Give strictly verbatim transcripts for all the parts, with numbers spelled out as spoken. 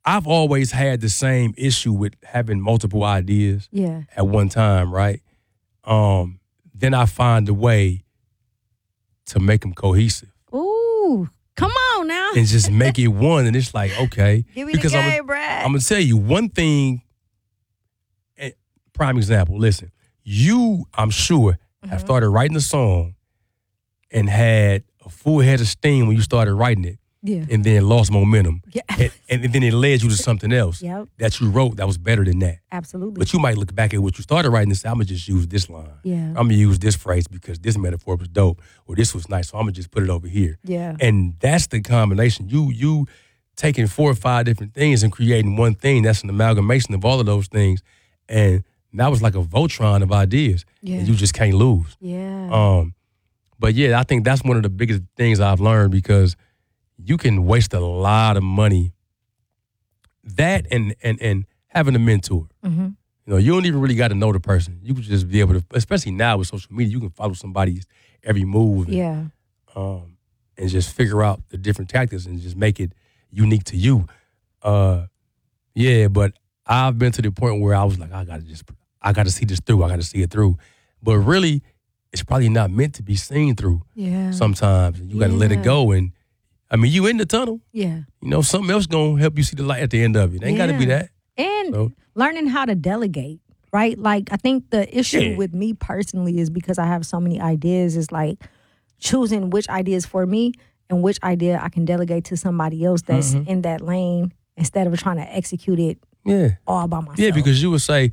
I've always had the same issue with having multiple ideas yeah. at one time, right? Um, then I find a way to make them cohesive. Ooh, come on now. And just make it one. And it's like, okay. Give me because the I'm game, Brad. I'm going to tell you one thing. Prime example. Listen, you, I'm sure, mm-hmm. have started writing a song and had a full head of steam when you started writing it. Yeah. And then lost momentum. Yeah. and, and then it led you to something else yep. that you wrote that was better than that. Absolutely. But you might look back at what you started writing and say, I'm going to just use this line. Yeah. I'm going to use this phrase because this metaphor was dope or this was nice, so I'm going to just put it over here. Yeah. And that's the combination. You you taking four or five different things and creating one thing that's an amalgamation of all of those things. And that was like a Voltron of ideas. Yeah. And you just can't lose. Yeah. Um, But yeah, I think that's one of the biggest things I've learned because you can waste a lot of money. That and and and having a mentor. Mm-hmm. You know, you don't even really got to know the person. You can just be able to, especially now with social media, you can follow somebody's every move. And, yeah. Um, and just figure out the different tactics and just make it unique to you. Uh, yeah, but I've been to the point where I was like, I gotta just, I gotta see this through. I gotta see it through. But really, it's probably not meant to be seen through. Yeah. Sometimes you got to yeah. let it go, and I mean, you in the tunnel. Yeah. You know, something else gonna help you see the light at the end of it. It ain't yeah. got to be that. And so. learning how to delegate, right? Like I think the issue yeah. with me personally is because I have so many ideas. Is like choosing which ideas for me and which idea I can delegate to somebody else that's mm-hmm. in that lane instead of trying to execute it. Yeah. All by myself. Yeah, because you would say,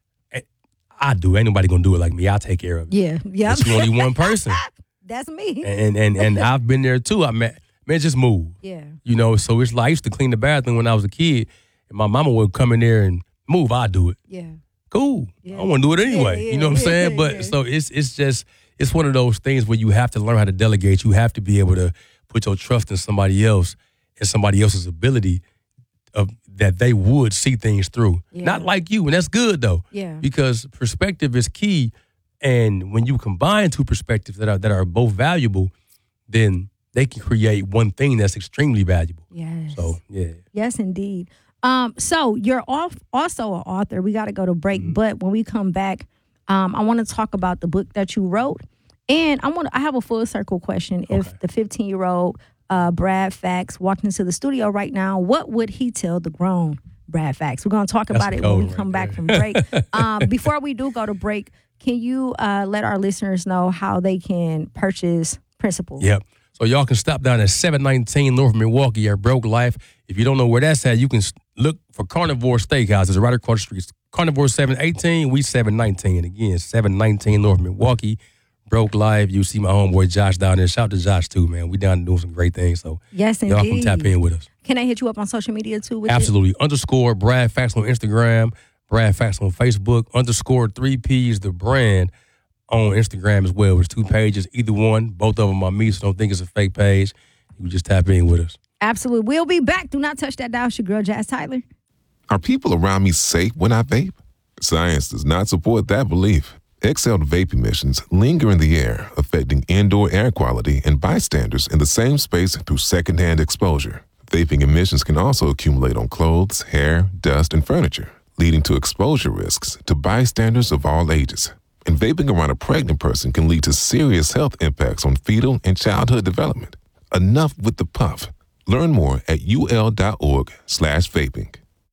I do. Ain't nobody gonna do it like me. I'll take care of it. Yeah, yeah. It's only one person. That's me. And and and I've been there too. I mean, man, just move. Yeah. You know, so it's like I used to clean the bathroom when I was a kid, and my mama would come in there and move. I do it. Yeah. Cool. Yeah. I want to do it anyway. Yeah, yeah, you know what I'm yeah, saying? But yeah. so it's it's just it's one of those things where you have to learn how to delegate. You have to be able to put your trust in somebody else and somebody else's ability of that they would see things through. Yeah. Not like you, and that's good though. Yeah. Because perspective is key, and when you combine two perspectives that are that are both valuable, then they can create one thing that's extremely valuable. Yes. So yeah. Yes, indeed. Um, so you're off also an author. We got to go to break, mm-hmm. but when we come back, um, I want to talk about the book that you wrote, and I want I have a full circle question. Okay. If the fifteen year old Uh, Brad Fax walked into the studio right now, what would he tell the grown Brad Fax? We're going to talk That's about it when we right come there. back from break. um, before we do go to break, can you uh, let our listeners know how they can purchase Principal? Yep. So y'all can stop down at seven nineteen North Milwaukee at Broke Life. If you don't know where that's at, you can look for Carnivore Steakhouse. It's right across the street. Carnivore seven eighteen, we seven nineteen. Again, seven nineteen North Milwaukee. Broke Live. You see my homeboy Josh down there. Shout out to Josh too, man. We down there doing some great things. So yes, indeed. Y'all come tap in with us. Can I hit you up on social media too? With Absolutely. It? Underscore Brad Fax on Instagram. Brad Fax on Facebook. Underscore three P's the brand on Instagram as well. There's two pages. Either one. Both of them are me, so don't think it's a fake page. You just tap in with us. Absolutely. We'll be back. Do not touch that dial. It's your girl, Jazz Tyler. Are people around me safe when I vape? Science does not support that belief. Exhaled vape emissions linger in the air, affecting indoor air quality and bystanders in the same space through secondhand exposure. Vaping emissions can also accumulate on clothes, hair, dust, and furniture, leading to exposure risks to bystanders of all ages. And vaping around a pregnant person can lead to serious health impacts on fetal and childhood development. Enough with the puff. Learn more at ul.org slash vaping.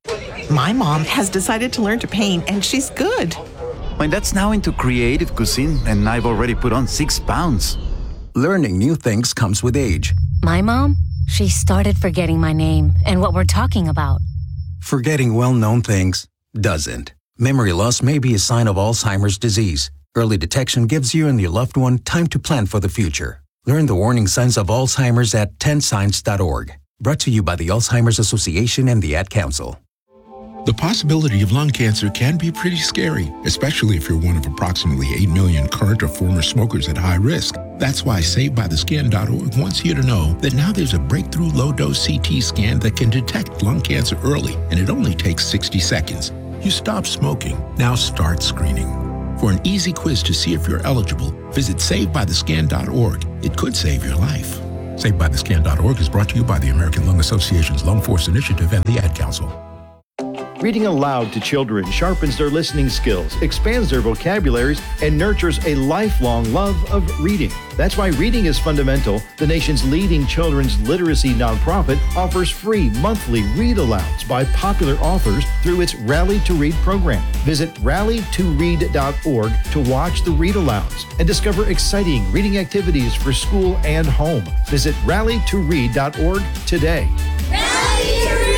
My mom has decided to learn to paint, and she's good. My dad's now into creative cuisine, and I've already put on six pounds. Learning new things comes with age. My mom, she started forgetting my name and what we're talking about. Forgetting well-known things doesn't. Memory loss may be a sign of Alzheimer's disease. Early detection gives you and your loved one time to plan for the future. Learn the warning signs of Alzheimer's at ten signs dot org. Brought to you by the Alzheimer's Association and the Ad Council. The possibility of lung cancer can be pretty scary, especially if you're one of approximately eight million current or former smokers at high risk. That's why Saved By The Skin dot org wants you to know that now there's a breakthrough low-dose C T scan that can detect lung cancer early, and it only takes sixty seconds. You stop smoking, now start screening. For an easy quiz to see if you're eligible, visit Saved By The Skin dot org. It could save your life. Saved by the Scan dot org is brought to you by the American Lung Association's Lung Force Initiative and the Ad Council. Reading aloud to children sharpens their listening skills, expands their vocabularies, and nurtures a lifelong love of reading. That's why Reading is Fundamental, the nation's leading children's literacy nonprofit, offers free monthly read-alouds by popular authors through its Rally to Read program. Visit rally to read dot org to watch the read-alouds and discover exciting reading activities for school and home. Visit rally to read dot org today. Rally to Read!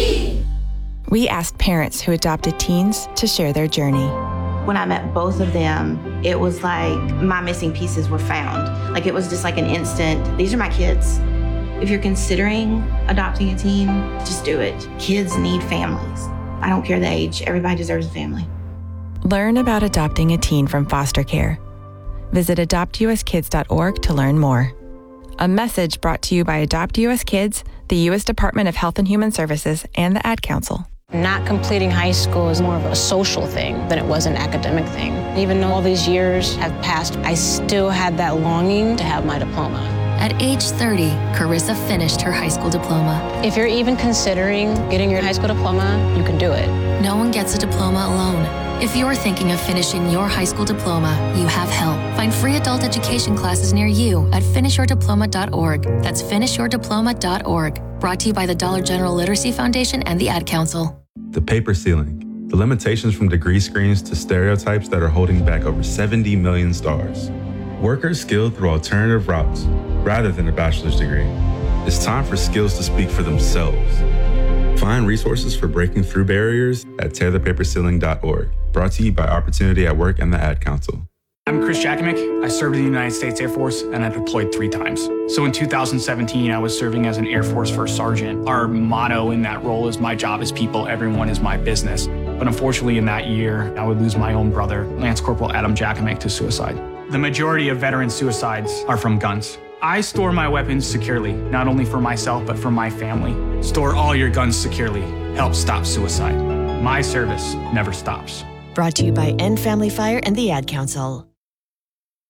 We asked parents who adopted teens to share their journey. When I met both of them, it was like my missing pieces were found. Like it was just like an instant, these are my kids. If you're considering adopting a teen, just do it. Kids need families. I don't care the age, everybody deserves a family. Learn about adopting a teen from foster care. Visit adopt u s kids dot org to learn more. A message brought to you by Adopt U S Kids, the U S Department of Health and Human Services, and the Ad Council. Not completing high school is more of a social thing than it was an academic thing. Even though all these years have passed, I still had that longing to have my diploma. At age thirty, Carissa finished her high school diploma. If you're even considering getting your high school diploma, you can do it. No one gets a diploma alone. If you're thinking of finishing your high school diploma, you have help. Find free adult education classes near you at finish your diploma dot org. That's finish your diploma dot org. Brought to you by the Dollar General Literacy Foundation and the Ad Council. The paper ceiling. The limitations from degree screens to stereotypes that are holding back over seventy million stars. Workers skilled through alternative routes rather than a bachelor's degree. It's time for skills to speak for themselves. Find resources for breaking through barriers at tear the paper ceiling dot org. Brought to you by Opportunity at Work and the Ad Council. I'm Chris Jakimick. I served in the United States Air Force and I deployed three times. So in two thousand seventeen, I was serving as an Air Force First Sergeant. Our motto in that role is my job is people, everyone is my business. But unfortunately in that year, I would lose my own brother, Lance Corporal Adam Jakimick, to suicide. The majority of veteran suicides are from guns. I store my weapons securely, not only for myself, but for my family. Store all your guns securely. Help stop suicide. My service never stops. Brought to you by End Family Fire and the Ad Council.